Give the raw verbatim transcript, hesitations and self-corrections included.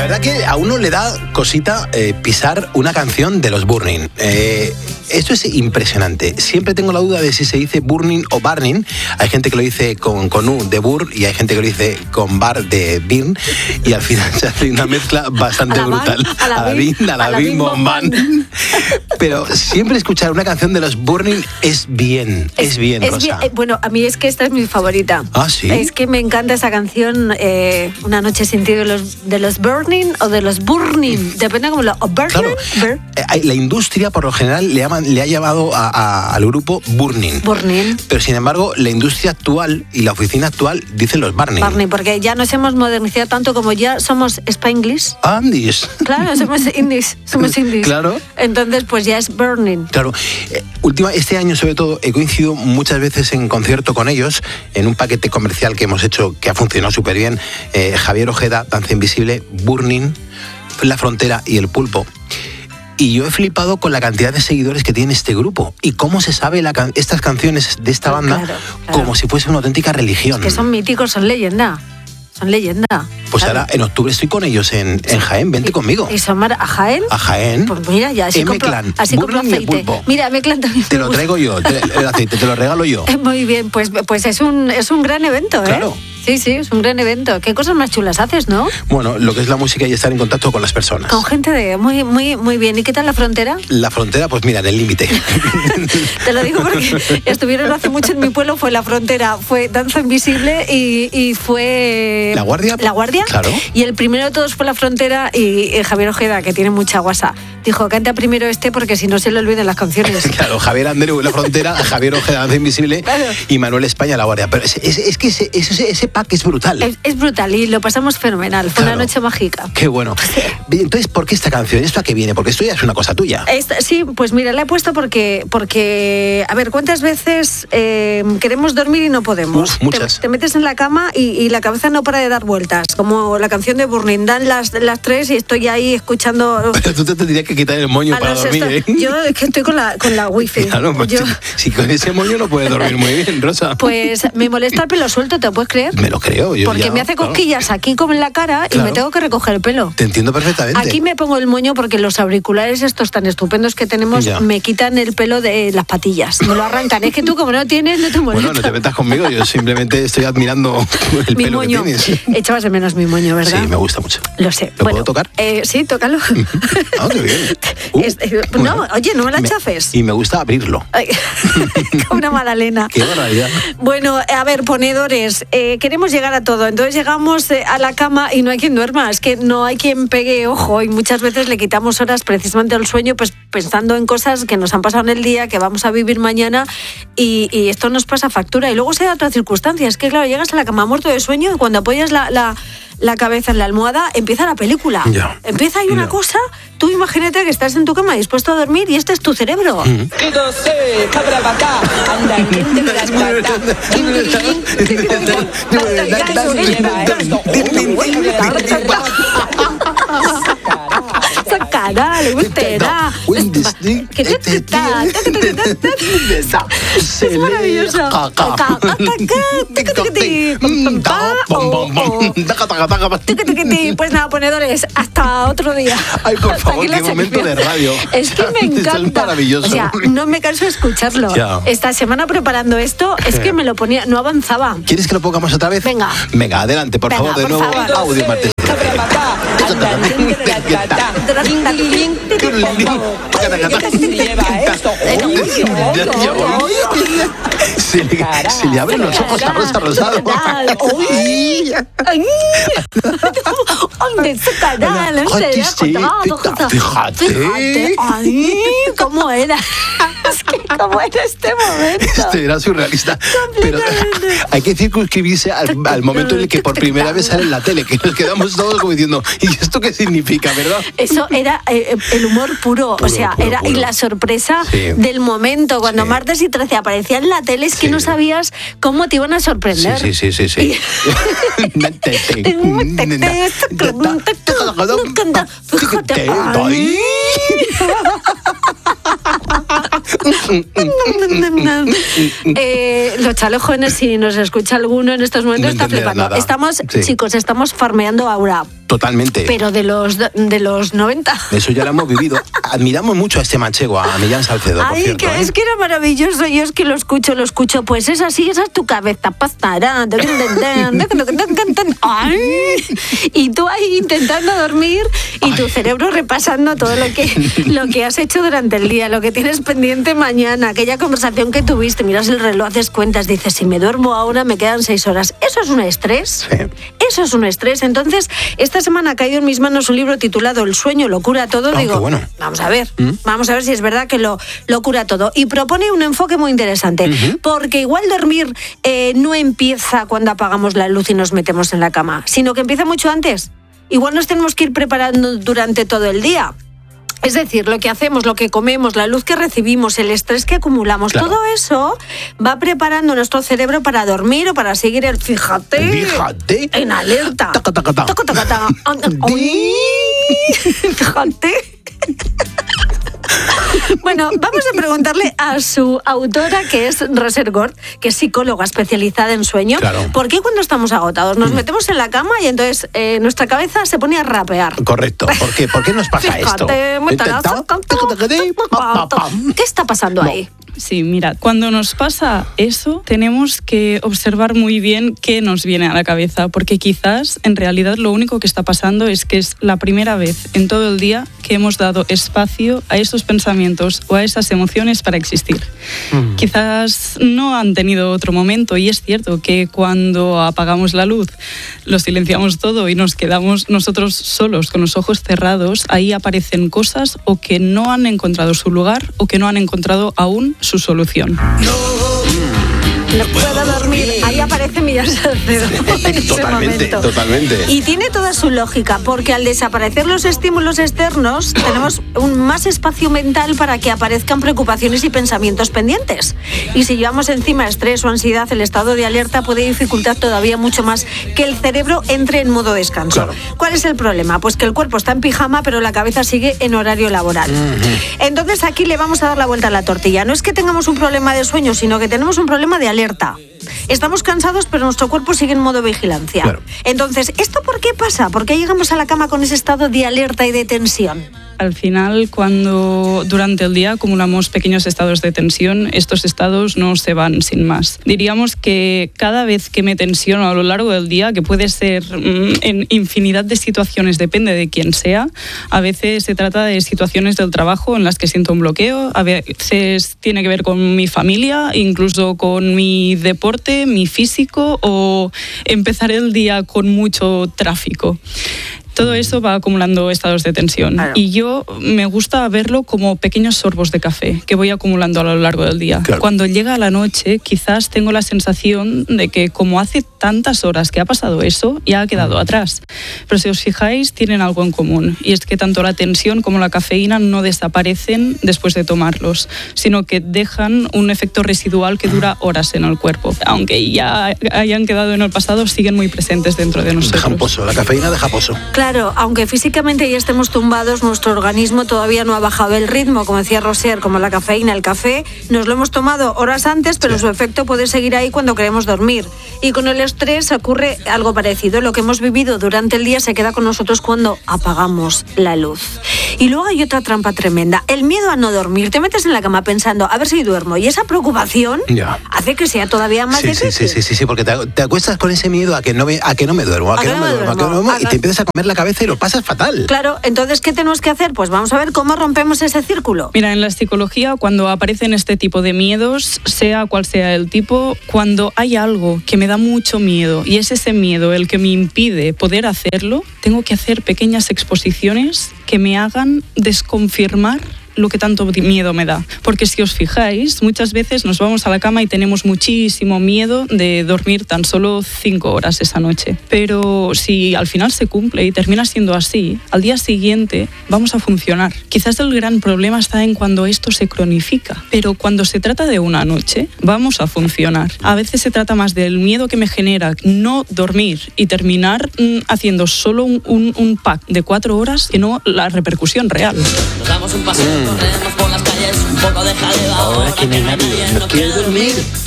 verdad que a uno le da cosita eh, pisar una canción de los Burning. Eh, esto es impresionante. Siempre tengo la duda de si se dice Burning o Burning. Hay gente que lo dice con, con U de Bur y hay gente que lo dice con Bar de Birn. Y al final se hace una mezcla bastante a brutal. A la Bin, a la Bin, Bom Bam. Pero siempre escuchar una canción de los Burning es bien, es, es bien, es Rosa. Bien, bueno, a mí es que esta es mi favorita. Ah, ¿sí? Es que me encanta esa canción, eh, Una noche sin ti, de los, de los Burning o de los Burning, depende cómo lo... O Burning, claro, Bur eh, la industria por lo general le, llaman, le ha llamado a, a, al grupo Burning. Burning. Pero sin embargo, la industria actual y la oficina actual dicen los Burning. Burning, porque ya nos hemos modernizado tanto como ya somos Spanglish. Andis. Claro, somos indies, somos indies. Claro. Entonces, pues ya es Burning. Claro. Eh, última, este año, sobre todo, he coincidido muchas veces en concierto con ellos, en un paquete comercial que hemos hecho que ha funcionado súper bien. Eh, Javier Ojeda, Danza Invisible, Burning, La Frontera y El Pulpo. Y yo he flipado con la cantidad de seguidores que tiene este grupo y cómo se sabe la can estas canciones de esta banda claro, claro. como si fuese una auténtica religión. Es que son míticos, son leyenda. Son leyenda. Pues claro. ahora en octubre estoy con ellos en, en Jaén, vente y, conmigo. ¿Y son a Jaén? A Jaén. Pues mira, ya así compro, así compro aceite. Mira, M-Clan también. Te lo traigo yo, te, el aceite, te lo regalo yo. Muy bien, pues, pues es un es un gran evento, ¿eh? Claro. Sí, sí, es un gran evento. ¿Qué cosas más chulas haces, no? Bueno, lo que es la música y estar en contacto con las personas. Con gente de... Muy, muy, muy bien. ¿Y qué tal La Frontera? La Frontera, pues mira, en el límite. Te lo digo porque estuvieron hace mucho en mi pueblo, fue La Frontera, fue Danza Invisible y, y fue... ¿La Guardia? La Guardia. Claro. Y el primero de todos fue La Frontera y, y Javier Ojeda, que tiene mucha guasa, dijo, canta primero este porque si no se le olvidan las canciones. Claro, Javier Andreu, La Frontera, Javier Ojeda, Danza Invisible, claro. Y Manuel España, La Guardia. Pero es, es, es que ese, ese, ese pack es brutal. Es, es brutal y lo pasamos fenomenal. Fue claro. Una noche mágica. Qué bueno. Entonces, ¿por qué esta canción? ¿Esto a qué viene? Porque esto ya es una cosa tuya. Esta, sí, pues mira, la he puesto porque, porque a ver, ¿cuántas veces eh, queremos dormir y no podemos? Uf, muchas. Te, te metes en la cama y, y la cabeza no para de dar vueltas, como la canción de Burning. Dan las, las tres y estoy ahí escuchando... Pero tú te tendrías que quitar el moño para dormir, ¿eh? Yo es que estoy con la, con la wifi. Claro, pues yo... si, si con ese moño no puedes dormir muy bien, Rosa. Pues me molesta el pelo suelto, ¿te lo puedes creer? Me lo creo. Yo porque ya, me hace cosquillas claro. Aquí como en la cara y claro. Me tengo que recoger el pelo. Te entiendo perfectamente. Aquí me pongo el moño porque los auriculares estos tan estupendos que tenemos ya. Me quitan el pelo de las patillas. Me lo arrancan. Es que tú como no tienes, no te molesta. Bueno, no te metas conmigo. Yo simplemente estoy admirando el mi pelo moño. que tienes. Echabas de menos mi moño, ¿verdad? Sí, me gusta mucho. Lo sé. ¿Lo bueno, puedo tocar? Eh, sí, tócalo. Ah, qué bien. Uh, es, eh, no, bueno. Oye, no me la me, chafes. Y me gusta abrirlo. Como una magdalena. Qué barbaridad. Bueno, a ver, ponedores, eh, queremos llegar a todo. Entonces llegamos eh, a la cama y no hay quien duerma. Es que no hay quien pegue ojo y muchas veces le quitamos horas precisamente al sueño, pues pensando en cosas que nos han pasado en el día, que vamos a vivir mañana y, y esto nos pasa factura. Y luego se da otra circunstancia. Es que claro, llegas a la cama muerto de sueño y cuando apoyas la... la la cabeza en la almohada, empieza la película. Ya. Empieza ahí una ya. cosa, tú imagínate que estás en tu cama dispuesto a dormir y este es tu cerebro. Mm. Sacará, le gustará. Es maravilloso. Pues nada, ponedores, hasta otro día. Ay, por favor, qué momento de radio. Es que me encanta. Es maravilloso. O sea, no me canso de escucharlo. Ya. Esta semana preparando esto, es que me lo ponía, no avanzaba. ¿Quieres que lo pongamos otra vez? Venga. Venga, adelante, por Venga, favor, de por nuevo. Favor. Audio martes. Se le, se le abren los ojos a Rosa Rosado. ¡Ay! ¡Ay, de su canal! Fíjate. ¡Ay! ¿Cómo era? Es que ¿cómo era este momento? Este era surrealista. Pero hay que circunscribirse al, al momento en el que por primera vez sale en la tele, que nos quedamos todos como diciendo, ¿y esto qué significa, verdad? Eso era eh, el humor puro, puro o sea, puro, era puro. Y la sorpresa sí. del momento, cuando sí. Martes y trece aparecía en la tele, es que sí. no sabías cómo te iban a sorprender. Sí, sí, sí, sí. sí. eh, los chalos jóvenes, si nos escucha alguno en estos momentos, no está flipando. Nada. Estamos, sí. chicos, estamos farmeando aura. Totalmente. Pero de los de los noventa. Eso ya lo hemos vivido. Admiramos mucho a este manchego, a Millán Salcedo, por Ay, cierto, que ¿eh? es que era maravilloso. Yo es que lo escucho, lo escucho. Pues es así, esa es tu cabeza. Pastará. Ay, y tú ahí intentando dormir y tu cerebro repasando todo lo que, lo que has hecho durante el día, lo que tienes pendiente mañana, aquella conversación que tuviste, miras el reloj, haces cuentas, dices, si me duermo ahora me quedan seis horas. ¿Eso es un estrés? Sí. Eso es un estrés. Entonces, esta semana ha caído en mis manos un libro titulado El sueño lo cura todo. Oh, Digo, qué bueno. vamos a ver, ¿Mm? vamos a ver si es verdad que lo, lo cura todo. Y propone un enfoque muy interesante, Uh-huh. porque igual dormir eh, no empieza cuando apagamos la luz y nos metemos en la cama, sino que empieza mucho antes. Igual nos tenemos que ir preparando durante todo el día. Es decir, lo que hacemos, lo que comemos, la luz que recibimos, el estrés que acumulamos, claro. todo eso va preparando nuestro cerebro para dormir o para seguir el fíjate, Fíjate. en alerta. Taca, taca, taca. Taca, taca, taca. Ay, fíjate. Bueno, vamos a preguntarle a su autora, que es Roser Gort, que es psicóloga especializada en sueño. Claro. ¿Por qué cuando estamos agotados nos metemos en la cama y entonces eh, nuestra cabeza se pone a rapear? Correcto. ¿Por qué? ¿Por qué nos pasa esto? Fíjate, me están ¿Qué está pasando No. ahí? Sí, mira, cuando nos pasa eso, tenemos que observar muy bien qué nos viene a la cabeza, porque quizás en realidad lo único que está pasando es que es la primera vez en todo el día que hemos dado espacio a esos pensamientos o a esas emociones para existir. Mm. Quizás no han tenido otro momento, y es cierto que cuando apagamos la luz, lo silenciamos todo y nos quedamos nosotros solos con los ojos cerrados, ahí aparecen cosas o que no han encontrado su lugar o que no han encontrado aún su solución. No puedo dormir. Ahí aparece Millán Salcedo. Totalmente, totalmente. Y tiene toda su lógica, porque al desaparecer los estímulos externos, tenemos un más espacio mental para que aparezcan preocupaciones y pensamientos pendientes. Y si llevamos encima estrés o ansiedad, el estado de alerta puede dificultar todavía mucho más que el cerebro entre en modo descanso. Claro. ¿Cuál es el problema? Pues que el cuerpo está en pijama, pero la cabeza sigue en horario laboral. Uh-huh. Entonces aquí le vamos a dar la vuelta a la tortilla. No es que tengamos un problema de sueño, sino que tenemos un problema de alerta. Alerta. Estamos cansados, pero nuestro cuerpo sigue en modo vigilancia. Claro. Entonces, ¿esto por qué pasa? ¿Por qué llegamos a la cama con ese estado de alerta y de tensión? Al final, cuando durante el día acumulamos pequeños estados de tensión, estos estados no se van sin más. Diríamos que cada vez que me tensiono a lo largo del día, que puede ser mmm, en infinidad de situaciones, depende de quién sea, a veces se trata de situaciones del trabajo en las que siento un bloqueo, a veces tiene que ver con mi familia, incluso con mi deporte, mi físico, o empezar el día con mucho tráfico. Todo eso va acumulando estados de tensión. Claro. Y yo me gusta verlo como pequeños sorbos de café que voy acumulando a lo largo del día. Claro. Cuando llega la noche, quizás tengo la sensación de que como hace tantas horas que ha pasado eso, ya ha quedado atrás. Pero si os fijáis, tienen algo en común. Y es que tanto la tensión como la cafeína no desaparecen después de tomarlos, sino que dejan un efecto residual que dura horas en el cuerpo. Aunque ya hayan quedado en el pasado, siguen muy presentes dentro de nosotros. Dejan pozo, la cafeína deja pozo. Claro. Claro, aunque físicamente ya estemos tumbados, nuestro organismo todavía no ha bajado el ritmo, como decía Roser, como la cafeína, el café, nos lo hemos tomado horas antes, pero sí. Su efecto puede seguir ahí cuando queremos dormir. Y con el estrés ocurre algo parecido. Lo que hemos vivido durante el día se queda con nosotros cuando apagamos la luz. Y luego hay otra trampa tremenda, el miedo a no dormir. Te metes en la cama pensando, a ver si duermo, y esa preocupación ya. hace que sea todavía más sí, difícil. Sí, sí, sí, sí, porque te, te acuestas con ese miedo a que no me, a que no me duermo, a, a que, que no me duermo, duermo, a que no me duermo, a y que... te empiezas a comer la cabeza y lo pasas fatal. Claro, entonces, ¿qué tenemos que hacer? Pues vamos a ver cómo rompemos ese círculo. Mira, en la psicología, cuando aparecen este tipo de miedos, sea cual sea el tipo, cuando hay algo que me da mucho miedo y es ese miedo el que me impide poder hacerlo, tengo que hacer pequeñas exposiciones que me hagan desconfirmar lo que tanto miedo me da. Porque si os fijáis, muchas veces nos vamos a la cama y tenemos muchísimo miedo de dormir tan solo cinco horas esa noche. Pero si al final se cumple y termina siendo así, al día siguiente vamos a funcionar. Quizás el gran problema está en cuando esto se cronifica, pero cuando se trata de una noche, vamos a funcionar. A veces se trata más del miedo que me genera no dormir y terminar mmm, haciendo solo un, un, un pack de cuatro horas que no la repercusión real. Nos damos un paseo. Corremos por las calles, un poco de jaleo. Ahora que no hay nadie, no quiero dormir.